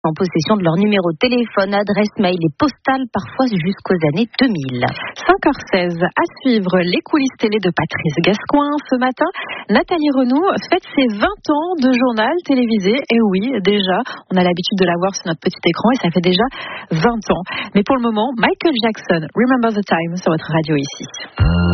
en possession de leur numéro de téléphone, adresse mail et postale, parfois jusqu'aux années 2000. 5h16, à suivre les coulisses télé de Patrice Gascoin. Ce matin, Nathalie Renaud fête ses 20 ans de journal télévisé. Et oui, déjà, on a l'habitude de la voir sur notre petit écran et ça fait déjà 20 ans. Mais pour le moment, Michael Jackson, Remember the Time sur votre radio ici.